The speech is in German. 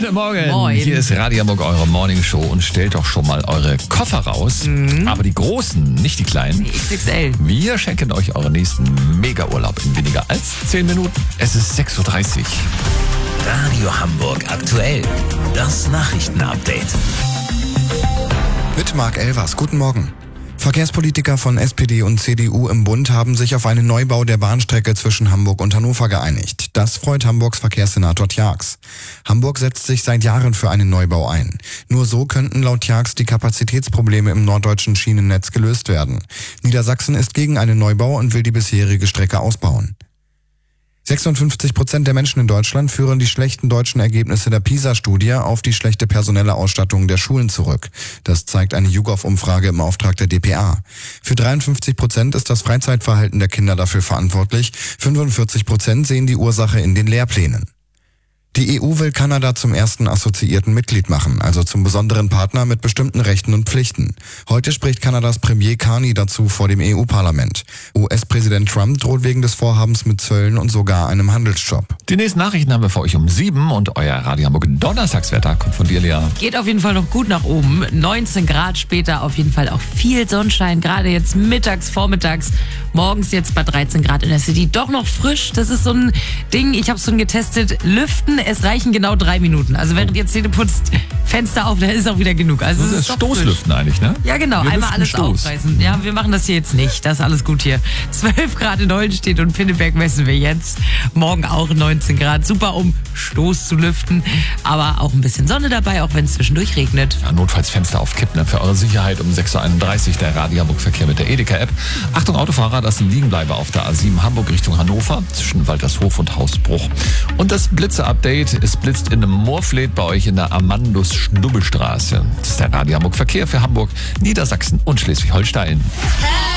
Guten Morgen. Moin. Hier ist Radio Hamburg, eure Morningshow, und stellt doch schon mal eure Koffer raus. Aber die großen, nicht die kleinen. XXL. Wir schenken euch euren nächsten Mega-Urlaub in weniger als 10 Minuten. Es ist 6.30 Uhr. Radio Hamburg aktuell. Das Nachrichtenupdate. Mit Marc Elvers. Guten Morgen. Verkehrspolitiker von SPD und CDU im Bund haben sich auf einen Neubau der Bahnstrecke zwischen Hamburg und Hannover geeinigt. Das freut Hamburgs Verkehrssenator Tjax. Hamburg setzt sich seit Jahren für einen Neubau ein. Nur so könnten laut Tjax die Kapazitätsprobleme im norddeutschen Schienennetz gelöst werden. Niedersachsen ist gegen einen Neubau und will die bisherige Strecke ausbauen. 56% der Menschen in Deutschland führen die schlechten deutschen Ergebnisse der PISA-Studie auf die schlechte personelle Ausstattung der Schulen zurück. Das zeigt eine YouGov-Umfrage im Auftrag der dpa. Für 53% ist das Freizeitverhalten der Kinder dafür verantwortlich. 45% sehen die Ursache in den Lehrplänen. Die EU will Kanada zum ersten assoziierten Mitglied machen, also zum besonderen Partner mit bestimmten Rechten und Pflichten. Heute spricht Kanadas Premier Carney dazu vor dem EU-Parlament. US-Präsident Trump droht wegen des Vorhabens mit Zöllen und sogar einem Handelsstopp. Die nächsten Nachrichten haben wir für euch um 7 und euer Radio Hamburg Donnerstagswetter kommt von dir, Lea. Geht auf jeden Fall noch gut nach oben. 19 Grad später auf jeden Fall auch viel Sonnenschein. Gerade jetzt mittags, vormittags, morgens jetzt bei 13 Grad in der City. Doch noch frisch. Das ist so ein Ding, ich habe es schon getestet. Lüften, es reichen genau 3 Minuten. Also während ihr Zähne putzt, Fenster auf, da ist auch wieder genug. Also Das es ist doch Stoßlüften frisch. eigentlich, ne? Ja, genau. Wir Einmal lüften alles Stoß. aufreißen. Ja, wir machen das hier jetzt nicht. Das ist alles gut hier. 12 Grad in Hollenstedt und Pinneberg messen wir jetzt. Morgen auch 19 Grad. Super, um Stoß zu lüften. Aber auch ein bisschen Sonne dabei, auch wenn es zwischendurch regnet. Ja, notfalls Fenster aufkippen, ne? Für eure Sicherheit um 6.31 Uhr der Radio Hamburg Verkehr mit der Edeka-App. Achtung Autofahrer, das sind Liegenbleiber auf der A7 Hamburg Richtung Hannover zwischen Waltershof und Hausbruch. Und das Blitze-Update, es blitzt in Moorfleet bei euch in der Amandus-Schnubbelstraße. Das ist der Radio Hamburg Verkehr für Hamburg, Niedersachsen und Schleswig-Holstein.